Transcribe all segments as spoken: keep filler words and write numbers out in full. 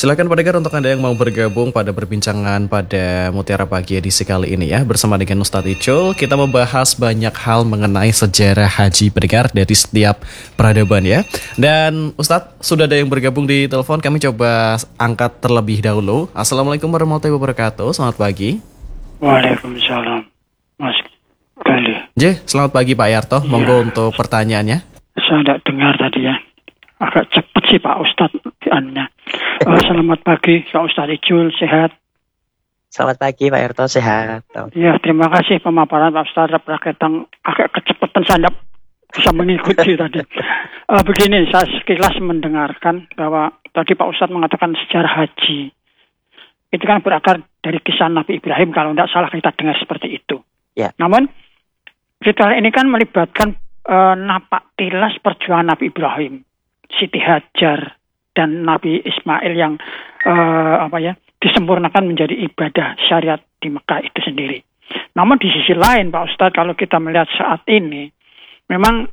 Silakan pendengar untuk Anda yang mau bergabung pada perbincangan pada Mutiara Pagi edisi kali ini ya. Bersama dengan Ustadz Icul, kita membahas banyak hal mengenai sejarah haji pendengar dari setiap peradaban ya. Dan Ustadz, sudah ada yang bergabung di telepon, kami coba angkat terlebih dahulu. Assalamualaikum warahmatullahi wabarakatuh, selamat pagi. Waalaikumsalam, Mas Gali. J, selamat pagi Pak Yarto, Ya. Monggo untuk pertanyaannya. Saya tidak dengar tadi ya. Agak cepat sih Pak Ustadz. Uh, selamat pagi Pak Ustadz Icul, sehat? Selamat pagi Pak Yarto, sehat. Ya, terima kasih pemaparan Pak Ustadz. Berkaitan agak kecepatan saya tidak bisa mengikuti tadi. Uh, begini, saya sekilas mendengarkan bahwa tadi Pak Ustadz mengatakan sejarah haji. Itu kan berakar dari kisah Nabi Ibrahim, kalau tidak salah kita dengar seperti itu. Ya. Namun, cerita ini kan melibatkan uh, napak tilas perjuangan Nabi Ibrahim, Siti Hajar, dan Nabi Ismail yang uh, apa ya disempurnakan menjadi ibadah syariat di Mekah itu sendiri. Namun di sisi lain Pak Ustadz, kalau kita melihat saat ini, memang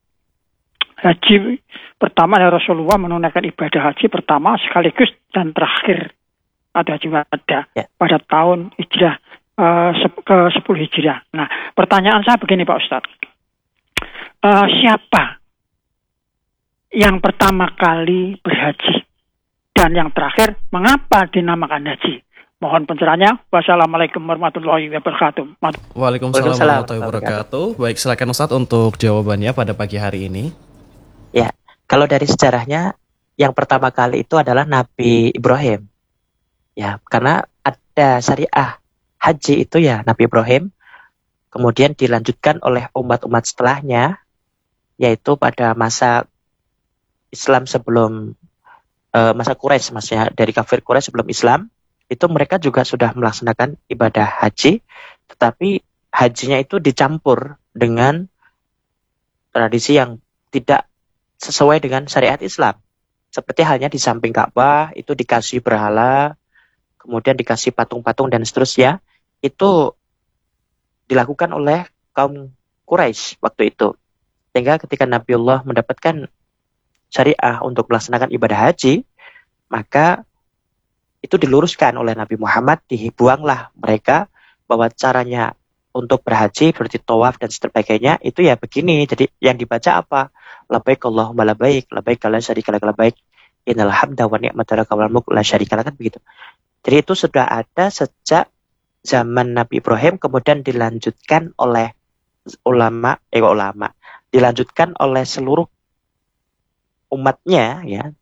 haji pertama dari Rasulullah menunaikan ibadah haji pertama sekaligus dan terakhir ada haji wada ya. pada tahun Hijrah uh, ke sepuluh Hijriah. Nah, pertanyaan saya begini Pak Ustadz, uh, siapa yang pertama kali berhaji dan yang terakhir mengapa dinamakan haji? Mohon pencerahannya. Wassalamualaikum warahmatullahi wabarakatuh. Waalaikumsalam warahmatullahi wabarakatuh. Baik, silakan Ustadz untuk jawabannya pada pagi hari ini. Ya, kalau dari sejarahnya yang pertama kali itu adalah Nabi Ibrahim. Ya, karena ada syariah haji itu ya Nabi Ibrahim, kemudian dilanjutkan oleh umat-umat setelahnya, yaitu pada masa Islam sebelum uh, masa Quraisy, maksudnya dari kafir Quraisy sebelum Islam, itu mereka juga sudah melaksanakan ibadah haji, tetapi hajinya itu dicampur dengan tradisi yang tidak sesuai dengan syariat Islam. Seperti halnya di samping Ka'bah itu dikasih berhala, kemudian dikasih patung-patung dan seterusnya, itu dilakukan oleh kaum Quraisy waktu itu. Sehingga ketika Nabiullah mendapatkan syariah untuk melaksanakan ibadah haji, maka itu diluruskan oleh Nabi Muhammad, dibuanglah mereka bahwa caranya untuk berhaji seperti tawaf dan sebagainya itu ya begini. Jadi yang dibaca apa? Labbaik Allahumma labbaik, labbaik la syarika lak labbaik, innal hamda wa ni'mata laka wal mulku la syarika lak, kan begitu. Jadi itu sudah ada sejak zaman Nabi Ibrahim, kemudian dilanjutkan oleh ulama, eh ulama, dilanjutkan oleh seluruh umatnya ya,